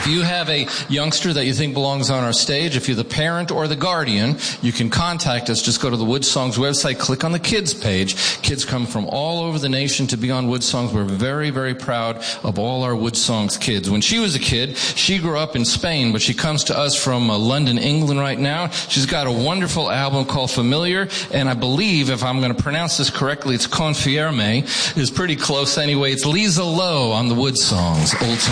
If you have a youngster that you think belongs on our stage, if you're the parent or the guardian, you can contact us. Just go to the Wood Songs website, click on the kids page. Kids come from all over the nation to be on Wood Songs. We're very, very proud of all our Wood Songs kids. When she was a kid, she grew up in Spain, but she comes to us from London, England right now. She's got a wonderful album called Familiar, and I believe, if I'm going to pronounce this correctly, it's Confirme. It's pretty close anyway. It's Lisa Lowe on the Wood Songs, Old Town.